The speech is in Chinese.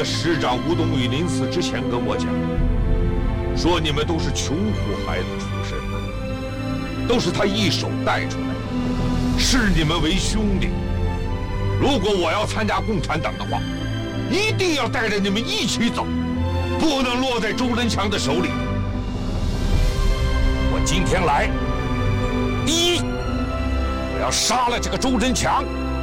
个师长吴东宇临死之前跟我讲，说你们都是穷苦孩子出身的，都是他一手带出来的，视你们为兄弟。如果我要参加共产党的话，一定要带着你们一起走，不能落在周仁强的手里。我今天来，第一，我要杀了这个周仁强。